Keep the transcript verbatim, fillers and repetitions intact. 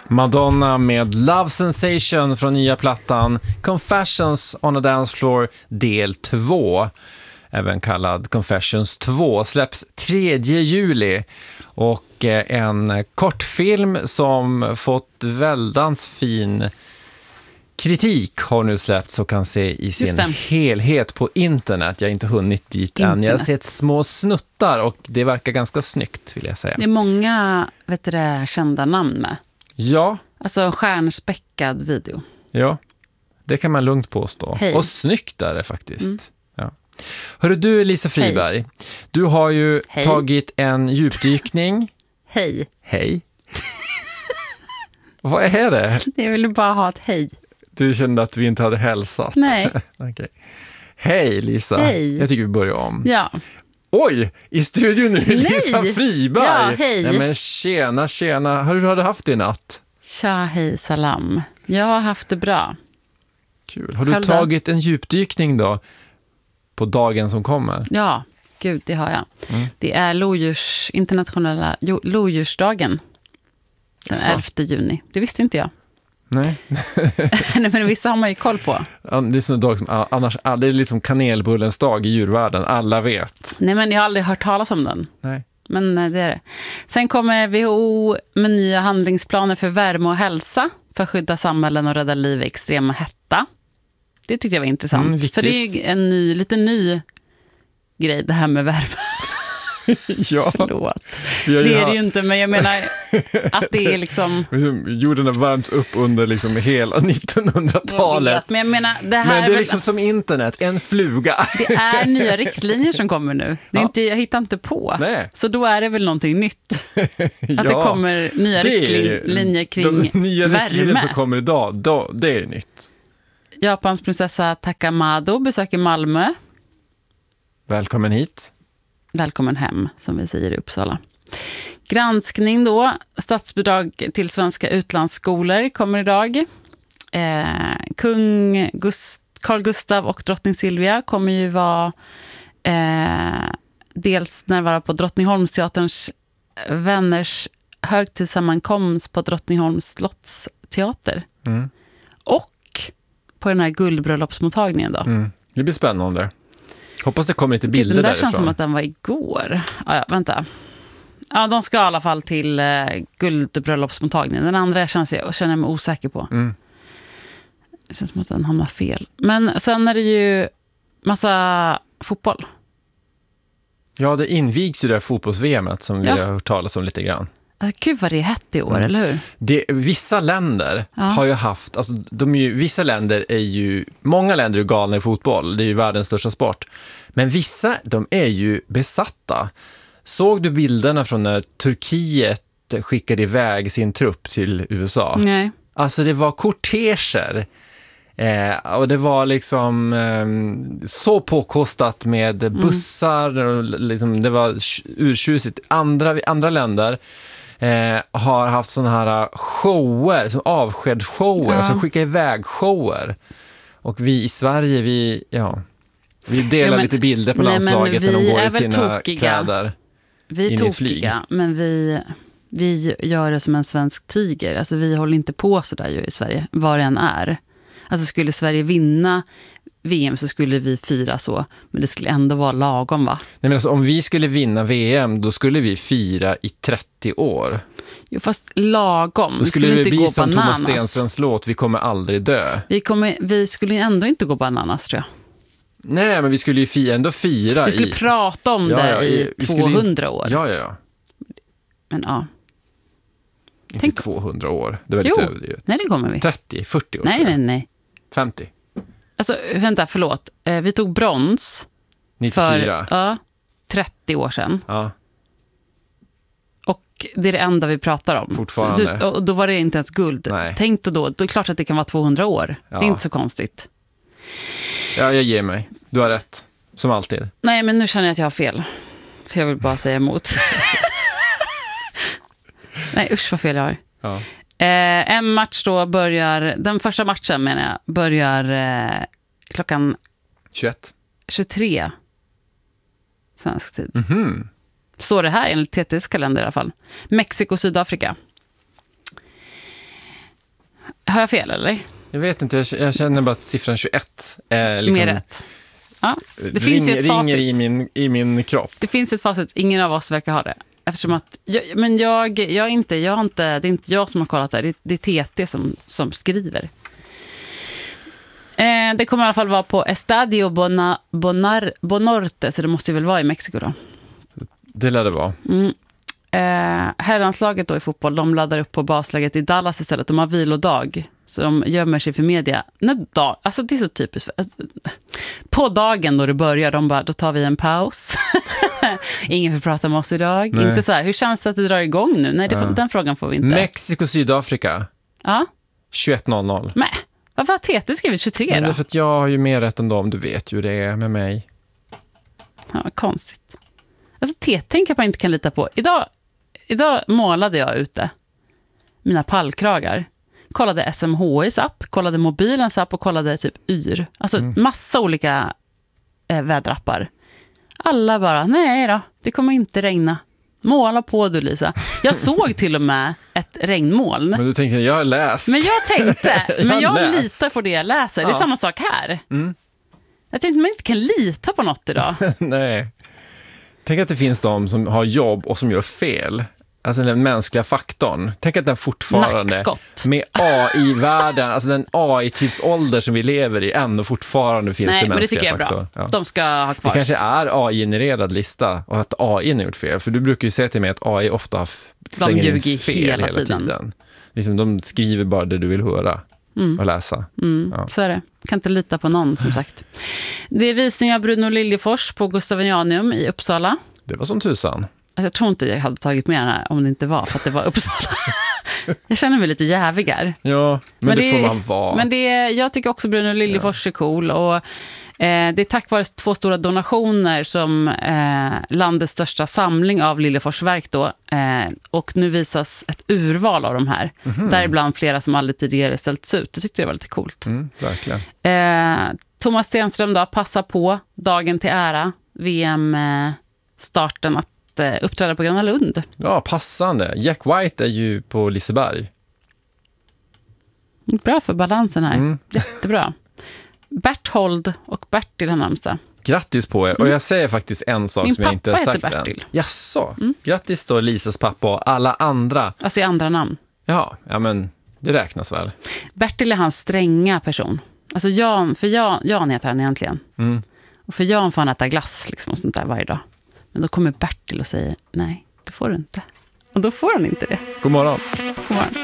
Madonna med Love Sensation från nya plattan Confessions on a Dance Floor del två, även kallad Confessions två, släpps tredje juli. Och en kortfilm som fått väldans fin kritik har nu släppts och kan se i sin helhet på internet. Jag har inte hunnit dit internet. än. Jag har sett små snuttar och det verkar ganska snyggt, vill jag säga. Det är många, vet du det, kända namn med. Ja. Alltså en stjärnspäckad video. Ja, det kan man lugnt påstå. Hej. Och snyggt är det faktiskt. Mm. Ja. Hörru du, Lisa Friberg, Hej. du har ju Hej. tagit en djupdykning. Hej. Hej. Vad är det? Jag ville bara ha ett hej. Du kände att vi inte hade hälsat. Nej. Okay. Hej Lisa. Hej. Jag tycker vi börjar om. Ja. Oj, i studion nu Nej. Lisa Friberg. Ja, hej. Nej, men tjena, tjena. Hur har du haft det i natt? Tja, hej, salam. Jag har haft det bra. Kul. Har du Själv tagit en djupdykning då på dagen som kommer? Ja, gud, det har jag. Mm. Det är lodjurs, internationella jo, lodjursdagen. Den Så. elfte juni. Det visste inte jag. Nej. Nej, men vissa har man ju koll på. Det är sån dag som annars, det är liksom kanelbullens dag i djurvärlden. Alla vet. Nej, men jag har aldrig hört talas om den. Nej. Men det är det. Sen kommer W H O med nya handlingsplaner för värme och hälsa för att skydda samhällen och rädda liv i extrema hetta. Det tyckte jag var intressant. Mm, för det är ju en ny, lite ny grej, det här med värme. Ja. Förlåt. Det är det ju inte, men jag menar att det är liksom... Jorden har värmts upp under liksom hela nittonhundratalet. Jag vet, men jag menar, det här men det är, är väl... liksom som internet, en fluga. Det är nya riktlinjer som kommer nu. Det är ja. inte, jag hittar inte på. Nej. Så då är det väl någonting nytt. Att ja, det kommer nya det riktlinjer kring värme. De nya riktlinjer som kommer idag, då, det är nytt. Japans prinsessa Takamado besöker Malmö. Välkommen hit. Välkommen hem, som vi säger i Uppsala. Granskning då. Statsbidrag till svenska utlandsskolor kommer idag. Eh, kung Gust- Carl Gustav och drottning Silvia kommer ju vara eh, dels närvara på Drottningholmsteaterns vänners högtidssammankomst på Drottningholms slottsteater. Mm. Och på den här guldbröllopsmottagningen då. Mm. Det blir spännande. Hoppas det kommer lite bilder därifrån. Den där därifrån. känns som att den var igår. Ja, ja, vänta. Ja, de ska i alla fall till eh, guldbröllopsmottagningen. Den andra känns jag, känner jag mig osäker på. Mm. Det känns som att den hamnar fel. Men sen är det ju massa fotboll. Ja, det invigs ju det där fotbolls-V M som vi ja. har hört talas om lite grann. Alltså, gud vad det är hett i år, mm. eller hur? Det, vissa länder ja. har ju haft, alltså de är ju, vissa länder är ju, många länder är galna i fotboll, det är ju världens största sport. Men vissa, de är ju besatta. Såg du bilderna från när Turkiet skickade iväg sin trupp till U S A? Nej. Alltså det var korteger. Eh, och det var liksom eh, så påkostat med bussar, mm. och liksom, det var urtjusigt. Andra, andra länder Eh, har haft såna här shower, som avskedsshower, ja. alltså skicka iväg shower. Och vi i Sverige, vi, ja, vi delar jo, men, lite bilder på nej, landslaget när de går i sina tokiga. kläder. Vi är tokiga, men vi, vi gör det som en svensk tiger. Alltså vi håller inte på så där ju i Sverige, var det än är. Alltså skulle Sverige vinna V M så skulle vi fira så, men det skulle ändå vara lagom, va? Nej, men alltså, om vi skulle vinna V M, då skulle vi fira i trettio år. Jo, fast lagom. Då skulle, skulle det inte bli gå som bananas. Thomas Stenströms låt, vi kommer aldrig dö. Vi, kommer, vi skulle ändå inte gå bananas, tror jag. Nej, men vi skulle ju fira, ändå fira. Vi skulle i... prata om ja, det ja, i tvåhundra år. Ja, ja, ja. Men ja. Inte Tänk... tvåhundra år, det var lite överdrivet. Nej, det kommer vi. trettio, fyrtio år. Nej, nej, nej. femtio. Alltså, vänta, förlåt. Vi tog brons nittiofyra. För ja, trettio år sedan. Ja. Och det är det enda vi pratar om. Fortfarande. Du, och då var det inte ens guld. Nej. Tänk då, då, det är klart att det kan vara tvåhundra år. Ja. Det är inte så konstigt. Ja, jag ger mig. Du har rätt, som alltid. Nej, men nu känner jag att jag har fel. För jag vill bara säga emot. Nej, usch vad fel jag har. Ja. Eh, en match då börjar, den första matchen menar jag, börjar eh, klockan tjugoett tjugotre svensk tid. Mm-hmm. Så det här enligt T T:s kalender i alla fall. Mexiko, Sydafrika. Har jag fel eller? Jag vet inte, jag, jag känner bara att siffran tjugoett är liksom... Mer rätt. Ja, det ring, finns ju ett facit. ringer i min, i min kropp. Det finns ett facit, ingen av oss verkar ha det. Eftersom att, jag, men jag, jag inte, jag har inte, det är inte jag som har kollat det, det, det är T T som, som skriver. Eh, det kommer i alla fall vara på Estadio Bona, Bonar, Bonorte, så det måste ju väl vara i Mexiko då. Det lär det vara. Mm. Eh, herranslaget då i fotboll, de laddar upp på basläget i Dallas istället. De har vilodag, så de gömmer sig för media. När dag, alltså det är så typiskt. På dagen då det börjar, de bara, då tar vi en paus. Ingen får prata med oss idag. Nej. Inte så här, hur känns det att det drar igång nu? Nej, det, ja. Den frågan får vi inte. Mexiko, Sydafrika. Ja. tjugoett noll noll. Nej, varför har T T skrivit tjugotre då? Men det är för att jag har ju mer rätt än dem, du vet ju det är med mig. Ja, konstigt. Alltså T T tänker man inte kan lita på. Idag, idag målade jag ute mina pallkragar. Kollade S M H I:s app, kollade mobilens app och kollade typ Yr. Alltså mm. massa olika eh, väderappar. Alla bara, nej då, det kommer inte regna. Måla på du, Lisa. Jag såg till och med ett regnmoln. Men du tänkte, jag har läst. Men jag tänkte, jag men jag läst. litar på det jag läser. Det är ja. samma sak här. Mm. Jag tänkte, man inte kan lita på något idag. Nej. Tänk att det finns de som har jobb och som gör fel. Alltså den mänskliga faktorn. Tänk att den fortfarande Nackskott. Med A I-världen, alltså den A I-tidsålder som vi lever i, ändå fortfarande finns Nej, det mänskliga faktorn. Nej, men det tycker jag är bra. Ja. De ska ha kvar. Det kanske är A I-genererad lista och att A I har gjort fel. För du brukar ju säga till mig att A I ofta slänger in fel hela, hela tiden. tiden. Liksom, de skriver bara det du vill höra mm. och läsa. Mm, ja. Så är det. Kan inte lita på någon, som sagt. Det är visning av Bruno Liljefors på Gustavianum i Uppsala. Det var som tusan. Alltså, jag tror inte jag hade tagit med den här om det inte var för att det var Uppsala. Jag känner mig lite jävigar. Ja, men, men det, det får man vara. Men det är, jag tycker också Bruno Liljefors ja. är cool. Och, eh, det är tack vare två stora donationer som eh, landets största samling av Liljeforsverk då. Eh, och nu visas ett urval av de här. Mm-hmm. Däribland flera som aldrig tidigare ställts ut. Jag tyckte det var lite coolt. Mm, verkligen. Eh, Thomas Stenström då, passa på dagen till ära. V M-starten att uppträda på Gröna Lund. Ja, passande. Jack White är ju på Liseberg. Bra för balansen här. Mm. Jättebra. Berthold och Bertil har namnsdag. Grattis på er. Mm. Och jag säger faktiskt en sak Min som jag inte har sagt Bertil. än. Jaså. Mm. Grattis då Lisas pappa och alla andra. Alltså i andra namn. Ja, ja men det räknas väl. Bertil är hans stränga person. Alltså Jan, för Jan, Jan heter han egentligen. Mm. Och för Jan får han äta glass liksom och sånt där varje dag. Men då kommer Bertil och säger, nej, det får du inte. Och då får han inte det. God morgon. God morgon.